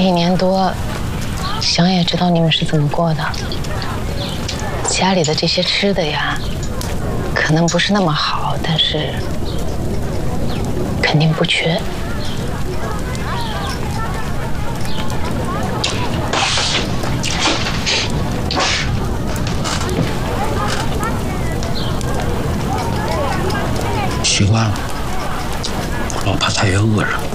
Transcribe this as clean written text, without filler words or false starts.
1年多，想也知道你们是怎么过的。家里的这些吃的呀，可能不是那么好，但是肯定不缺。 习惯了，老怕他也饿着。